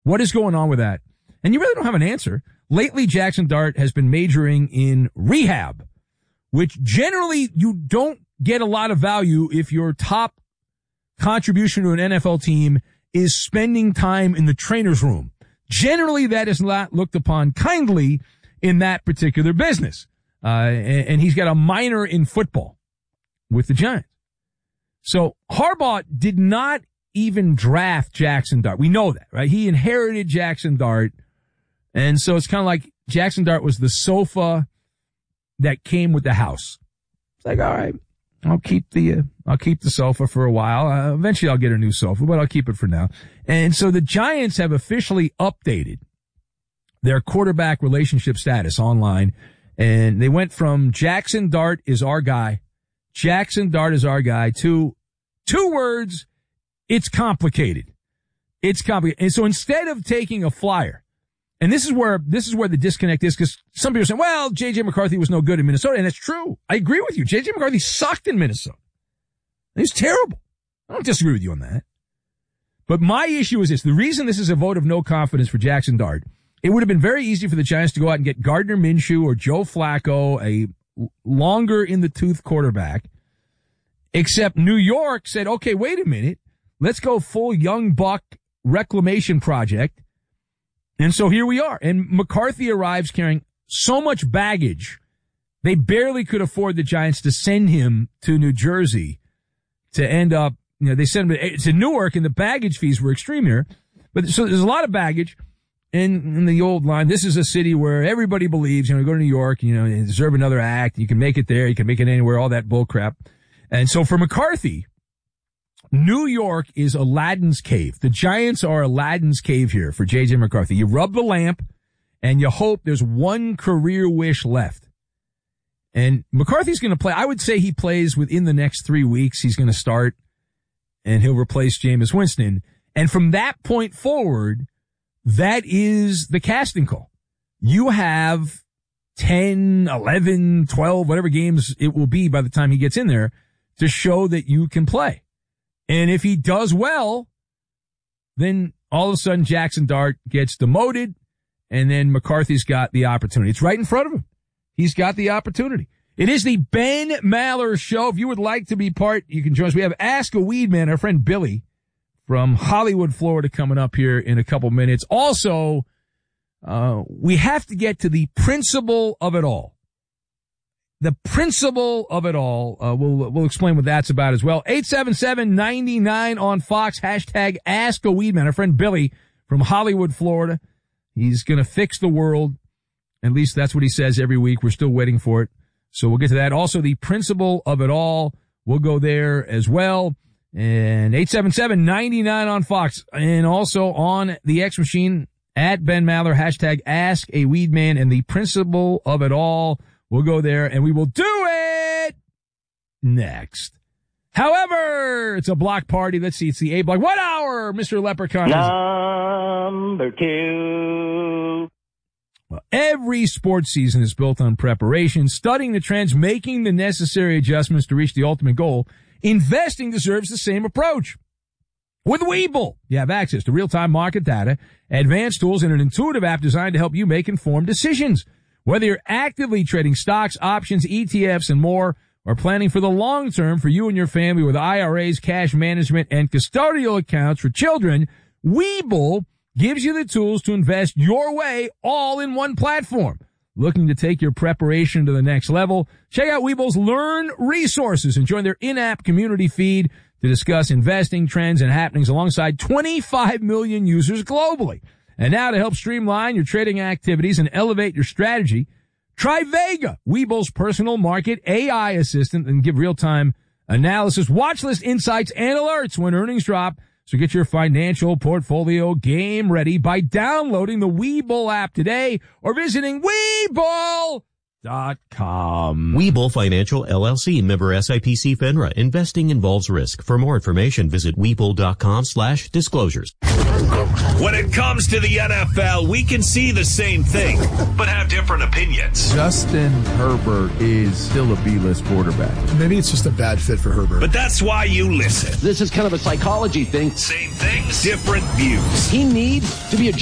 What is going on with that? And you really don't have an answer. Lately, Jackson Dart has been majoring in rehab, which generally you don't get a lot of value if your top contribution to an NFL team is spending time in the trainer's room. Generally, that is not looked upon kindly in that particular business. And he's got a minor in football with the Giants. So Harbaugh did not even draft Jackson Dart. We know that, right? He inherited Jackson Dart. And so it's kind of like Jackson Dart was the sofa that came with the house. It's like, all right, I'll keep the sofa for a while. Eventually I'll get a new sofa, but I'll keep it for now. And so the Giants have officially updated their quarterback relationship status online. And they went from Jackson Dart is our guy, Jackson Dart is our guy, to 2 words, it's complicated. It's complicated. And so instead of taking a flyer, and this is where the disconnect is, because some people say, well, J.J. McCarthy was no good in Minnesota, and that's true. I agree with you. J.J. McCarthy sucked in Minnesota. He was terrible. I don't disagree with you on that. But my issue is this. The reason this is a vote of no confidence for Jackson Dart, it would have been very easy for the Giants to go out and get Gardner Minshew or Joe Flacco, a longer in the tooth quarterback, except New York said, okay, wait a minute. Let's go full young buck reclamation project. And so here we are. And McCarthy arrives carrying so much baggage, they barely could afford the Giants to send him to New Jersey to end up, they sent him to Newark, and the baggage fees were extreme here. But so there's a lot of baggage. In the old line, this is a city where everybody believes, you go to New York, you deserve another act. You can make it there. You can make it anywhere, all that bull crap. And so for McCarthy, New York is Aladdin's cave. The Giants are Aladdin's cave here for J.J. McCarthy. You rub the lamp and you hope there's one career wish left. And McCarthy's going to play. I would say he plays within the next 3 weeks. He's going to start and he'll replace Jameis Winston. And from that point forward, that is the casting call. You have 10, 11, 12, whatever games it will be by the time he gets in there to show that you can play. And if he does well, then all of a sudden Jackson Dart gets demoted, and then McCarthy's got the opportunity. It's right in front of him. He's got the opportunity. It is the Ben Maller Show. If you would like to be part, you can join us. We have Ask a Weed Man, our friend Billy from Hollywood, Florida, coming up here in a couple minutes. Also, we have to get to the principle of it all. The principle of it all. We'll explain what that's about as well. 877-99 on Fox. Hashtag Ask a Weedman. Our friend Billy from Hollywood, Florida. He's going to fix the world. At least that's what he says every week. We're still waiting for it. So we'll get to that. Also, the principle of it all. We'll go there as well. And 877-99 on Fox. And also on the X Machine at Ben Maller. Hashtag Ask a Weedman. And the principle of it all. We'll go there, and we will do it next. However, it's a block party. Let's see. It's the A block. What hour, Mr. Leprechaun? Number 2. Well, every sports season is built on preparation, studying the trends, making the necessary adjustments to reach the ultimate goal. Investing deserves the same approach. With Webull, you have access to real-time market data, advanced tools, and an intuitive app designed to help you make informed decisions. Whether you're actively trading stocks, options, ETFs, and more, or planning for the long term for you and your family with IRAs, cash management, and custodial accounts for children, Webull gives you the tools to invest your way all in one platform. Looking to take your preparation to the next level? Check out Webull's Learn resources and join their in-app community feed to discuss investing trends and happenings alongside 25 million users globally. And now to help streamline your trading activities and elevate your strategy, try Vega, Webull's personal market AI assistant, and give real-time analysis, watch list insights, and alerts when earnings drop. So get your financial portfolio game ready by downloading the Webull app today or visiting Webull.com. Webull Financial LLC, member SIPC FINRA. Investing involves risk. For more information, visit webull.com/disclosures. When it comes to the NFL, we can see the same thing, but have different opinions. Justin Herbert is still a B-list quarterback. Maybe it's just a bad fit for Herbert. But that's why you listen. This is kind of a psychology thing. Same things, different views. He needs to be a